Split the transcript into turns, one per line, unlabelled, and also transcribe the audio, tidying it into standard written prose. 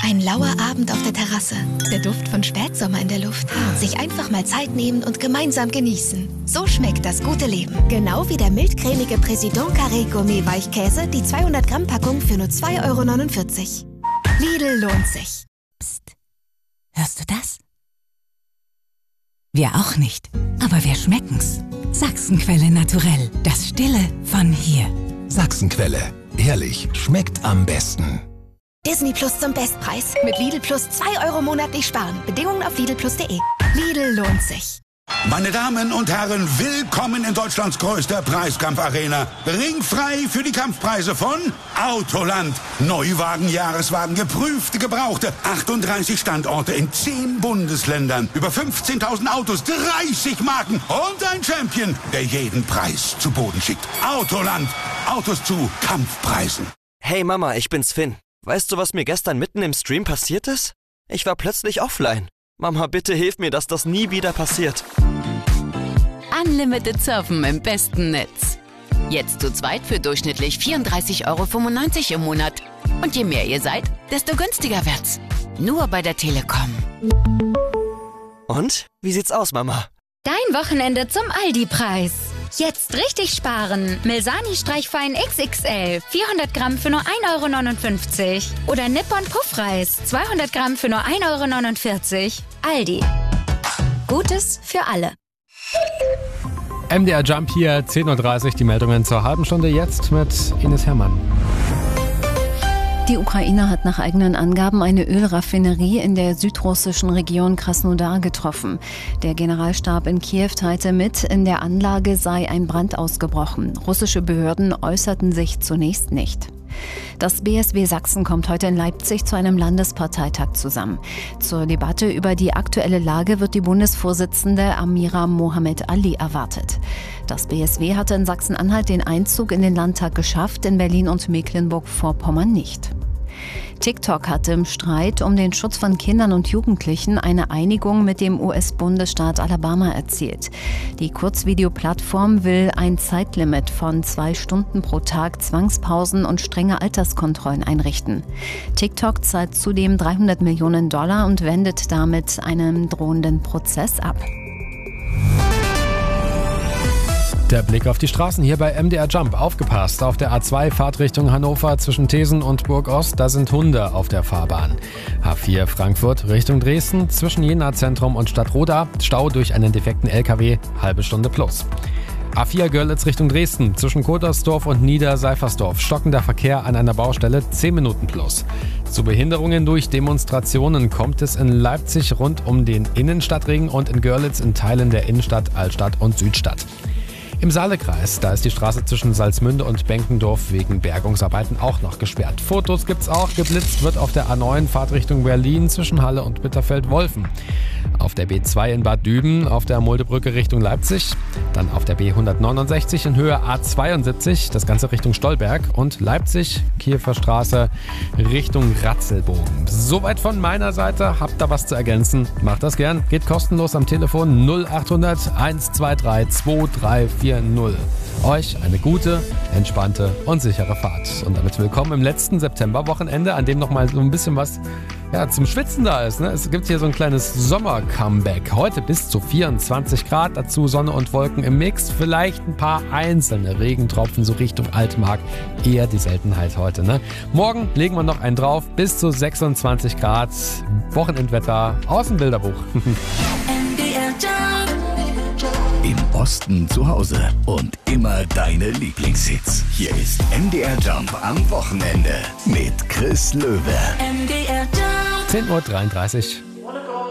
Ein lauer Abend auf der Terrasse. Der Duft von Spätsommer in der Luft. Sich einfach mal Zeit nehmen und gemeinsam genießen. So schmeckt das gute Leben. Genau wie der mildcremige Président Carré Gourmet Weichkäse, die 200 Gramm Packung für nur 2,49 €. Lidl lohnt sich.
Psst. Hörst du das? Wir auch nicht, aber wir schmecken's. Sachsenquelle naturell. Das Stille von hier.
Sachsenquelle. Ehrlich, schmeckt am besten.
Disney Plus zum Bestpreis. Mit Lidl Plus 2 € monatlich sparen. Bedingungen auf lidlplus.de. Lidl lohnt sich.
Meine Damen und Herren, willkommen in Deutschlands größter Preiskampfarena. Ringfrei für die Kampfpreise von Autoland. Neuwagen, Jahreswagen, geprüfte, gebrauchte. 38 Standorte in 10 Bundesländern. Über 15.000 Autos, 30 Marken und ein Champion, der jeden Preis zu Boden schickt. Autoland. Autos zu Kampfpreisen.
Hey Mama, ich bin's Finn. Weißt du, was mir gestern mitten im Stream passiert ist? Ich war plötzlich offline. Mama, bitte hilf mir, dass das nie wieder passiert.
Unlimited Surfen im besten Netz. Jetzt zu zweit für durchschnittlich 34,95 € im Monat. Und je mehr ihr seid, desto günstiger wird's. Nur bei der Telekom.
Und? Wie sieht's aus, Mama?
Dein Wochenende zum Aldi-Preis. Jetzt richtig sparen. Milsani-Streichfein XXL, 400 Gramm für nur 1,59 €. Oder Nippon Puffreis, 200 Gramm für nur 1,49 €. Aldi. Gutes für alle.
MDR Jump hier, 10:30 Uhr, die Meldungen zur halben Stunde jetzt mit Ines Herrmann.
Die Ukraine hat nach eigenen Angaben eine Ölraffinerie in der südrussischen Region Krasnodar getroffen. Der Generalstab in Kiew teilte mit, in der Anlage sei ein Brand ausgebrochen. Russische Behörden äußerten sich zunächst nicht. Das BSW Sachsen kommt heute in Leipzig zu einem Landesparteitag zusammen. Zur Debatte über die aktuelle Lage wird die Bundesvorsitzende Amira Mohamed Ali erwartet. Das BSW hatte in Sachsen-Anhalt den Einzug in den Landtag geschafft, in Berlin und Mecklenburg-Vorpommern nicht. TikTok hatte im Streit um den Schutz von Kindern und Jugendlichen eine Einigung mit dem US-Bundesstaat Alabama erzielt. Die Kurzvideoplattform will ein Zeitlimit von 2 Stunden pro Tag, Zwangspausen und strenge Alterskontrollen einrichten. TikTok zahlt zudem $300 Millionen und wendet damit einen drohenden Prozess ab.
Der Blick auf die Straßen hier bei MDR Jump. Aufgepasst, auf der A2 Fahrtrichtung Hannover zwischen Thesen und Burgost, da sind Hunde auf der Fahrbahn. H4 Frankfurt Richtung Dresden zwischen Jena Zentrum und Stadtroda, Stau durch einen defekten LKW, halbe Stunde plus. A4 Görlitz Richtung Dresden zwischen Kotersdorf und Niederseifersdorf, stockender Verkehr an einer Baustelle, 10 Minuten plus. Zu Behinderungen durch Demonstrationen kommt es in Leipzig rund um den Innenstadtring und in Görlitz in Teilen der Innenstadt, Altstadt und Südstadt. Im Saalekreis, da ist die Straße zwischen Salzmünde und Benkendorf wegen Bergungsarbeiten auch noch gesperrt. Fotos gibt's auch. Geblitzt wird auf der A9 Fahrtrichtung Berlin zwischen Halle und Bitterfeld-Wolfen. Auf der B2 in Bad Düben, auf der Muldebrücke Richtung Leipzig. Dann auf der B169 in Höhe A72, das Ganze Richtung Stolberg. Und Leipzig, Kiewer Straße Richtung Ratzelbogen. Soweit von meiner Seite. Habt da was zu ergänzen? Macht das gern. Geht kostenlos am Telefon 0800 123 2340. Euch eine gute, entspannte und sichere Fahrt. Und damit willkommen im letzten Septemberwochenende, an dem nochmal so ein bisschen was zum Schwitzen da ist. Ne? Es gibt hier so ein kleines Sommer-Comeback. Heute bis zu 24 Grad, dazu Sonne und Wolken im Mix. Vielleicht ein paar einzelne Regentropfen so Richtung Altmark. Eher die Seltenheit heute. Ne? Morgen legen wir noch einen drauf, bis zu 26 Grad. Wochenendwetter aus dem Bilderbuch.
Im Osten zu Hause und immer deine Lieblingshits. Hier ist MDR Jump am Wochenende mit Chris Löwe.
MDR Jump.
10:33 Uhr.